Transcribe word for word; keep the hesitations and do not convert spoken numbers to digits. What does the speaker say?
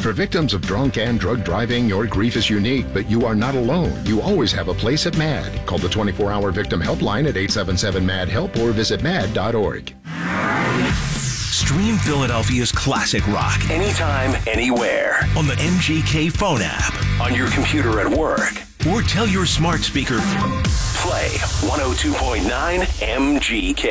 For victims of drunk and drug driving, your grief is unique, but you are not alone. You always have a place at MAD. Call the twenty-four hour victim helpline at eight seven seven M A D HELP or visit mad dot org. Stream Philadelphia's classic rock anytime, anywhere on the M G K phone app, on your computer at work, or tell your smart speaker, play one oh two point nine M G K.